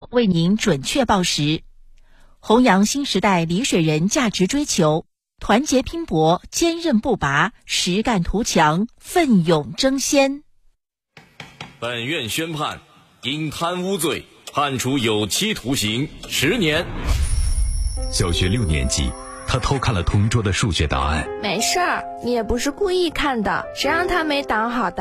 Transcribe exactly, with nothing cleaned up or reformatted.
为您准确报时。弘扬新时代丽水人价值追求，团结拼搏，坚韧不拔，实干图强，奋勇争先。 本院宣判，因贪污罪判处有期徒刑十年。 小学六年级，他偷看了同桌的数学答案。 没事儿，你也不是故意看的，谁让他没挡好的？